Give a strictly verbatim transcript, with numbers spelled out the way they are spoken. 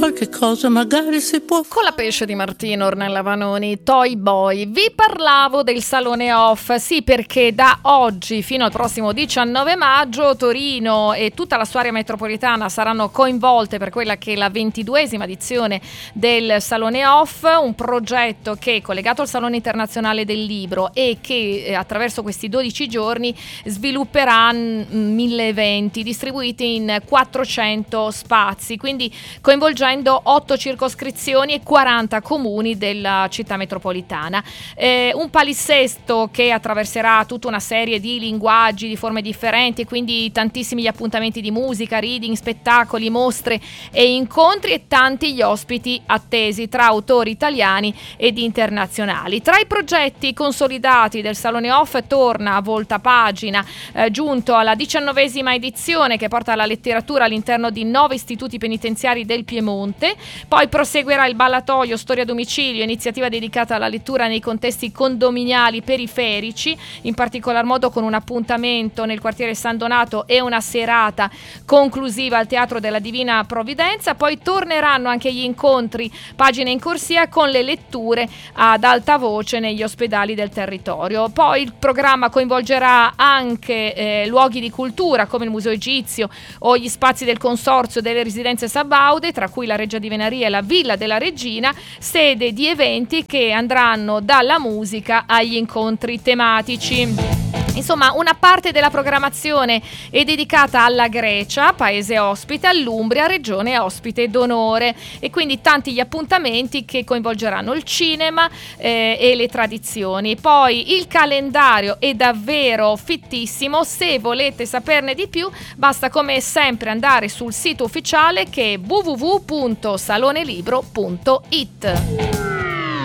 qualche cosa magari si può. Con la pesce di Martino Ornella Vanoni, Toy Boy. Vi parlavo del Salone Off, sì, perché da oggi fino al prossimo diciannove maggio Torino e tutta la sua area metropolitana saranno coinvolte per quella che è la ventiduesima edizione del Salone Off, un progetto che è collegato al Salone Internazionale del Libro e che eh, attraverso questi dodici giorni svilupperà mille eventi distribuiti in quattrocento spazi, quindi coinvolgendo otto circoscrizioni e quaranta comuni della città metropolitana. Eh, un palinsesto che attraverserà tutta una serie di linguaggi, di forme differenti, quindi tantissimi gli appuntamenti di musica, reading, spettacoli, mostre e incontri e tanti gli ospiti attesi tra autori italiani ed internazionali. Tra i progetti consolidati del Salone Off torna a volta pagina, eh, giunto alla diciannovesima edizione che porta alla letteratura all'interno di nove istituti penitenziari del Piemonte. Poi proseguirà il ballatoio Storia a domicilio, iniziativa dedicata alla lettura nei contesti condominiali periferici, in particolar modo con un appuntamento nel quartiere San Donato e una serata conclusiva al Teatro della Divina Provvidenza. Poi torneranno anche gli incontri pagine in corsia con le letture ad alta voce negli ospedali del territorio. Poi il programma coinvolgerà anche eh, luoghi di cultura come il Museo Egizio o gli spazi del Consorzio delle Residenze Sabaude, tra cui la Reggia di Venaria e la Villa della Regina, sede di eventi che andranno dalla musica agli incontri tematici. Insomma, una parte della programmazione è dedicata alla Grecia, paese ospite, all'Umbria, regione ospite d'onore, e quindi tanti gli appuntamenti che coinvolgeranno il cinema eh, e le tradizioni. Poi il calendario è davvero fittissimo, se volete saperne di più basta come sempre andare sul sito ufficiale che è w w w punto salone libro punto i t.